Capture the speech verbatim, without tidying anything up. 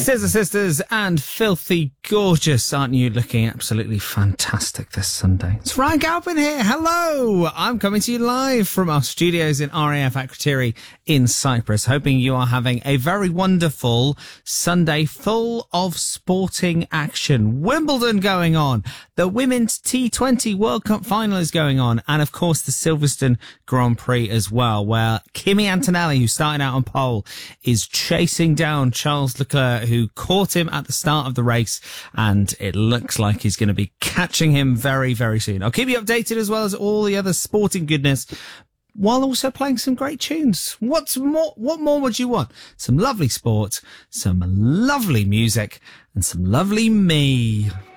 Scissor Sisters and Filthy Gorgeous. Aren't you looking absolutely fantastic this Sunday? It's Ryan Galpin here. Hello. I'm coming to you live from our studios in R A F Akrotiri in Cyprus. Hoping you are having a very wonderful Sunday full of sporting action. Wimbledon going on. The Women's T twenty World Cup final is going on. And of course the Silverstone Grand Prix as well, where Kimi Antonelli, who started out on pole, is chasing down Charles Leclerc, who caught him at the start of the race, and it looks like he's going to be catching him very, very soon. I'll keep you updated as well as all the other sporting goodness, while also playing some great tunes. What's more, what more would you want? Some lovely sport, some lovely music, and some lovely me.